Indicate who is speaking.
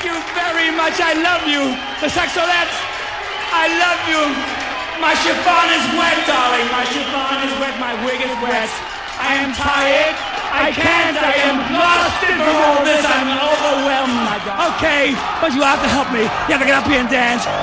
Speaker 1: you very much. I love you. The Saxolettes, I love you. My chiffon is wet, darling. My chiffon is wet. My wig is wet. I am tired. I can't. I am exhausted from all this. I'm overwhelmed. Okay, but you have to help me. You have to get up here and dance.